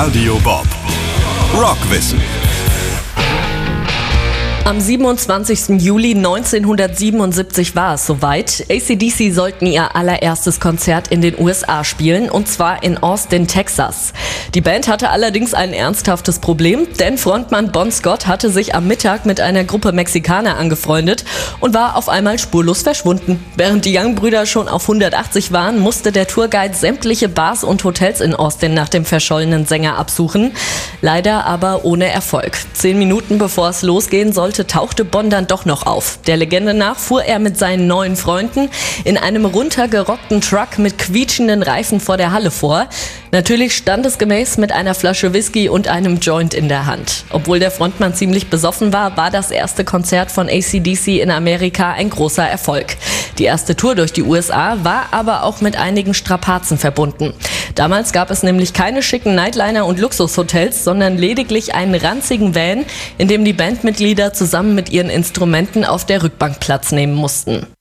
Radio Bob. Rockwissen. Am 27. Juli 1977 war es soweit. AC/DC sollten ihr allererstes Konzert in den USA spielen, und zwar in Austin, Texas. Die Band hatte allerdings ein ernsthaftes Problem, denn Frontmann Bon Scott hatte sich am Mittag mit einer Gruppe Mexikaner angefreundet und war auf einmal spurlos verschwunden. Während die Young-Brüder schon auf 180 waren, musste der Tourguide sämtliche Bars und Hotels in Austin nach dem verschollenen Sänger absuchen. Leider aber ohne Erfolg. 10 Minuten bevor es losgehen sollte, tauchte Bon dann doch noch auf. Der Legende nach fuhr er mit seinen neuen Freunden in einem runtergerockten Truck mit quietschenden Reifen vor der Halle vor. Natürlich standesgemäß mit einer Flasche Whisky und einem Joint in der Hand. Obwohl der Frontmann ziemlich besoffen war, war das erste Konzert von AC/DC in Amerika ein großer Erfolg. Die erste Tour durch die USA war aber auch mit einigen Strapazen verbunden. Damals gab es nämlich keine schicken Nightliner und Luxushotels, sondern lediglich einen ranzigen Van, in dem die Bandmitglieder zusammen mit ihren Instrumenten auf der Rückbank Platz nehmen mussten.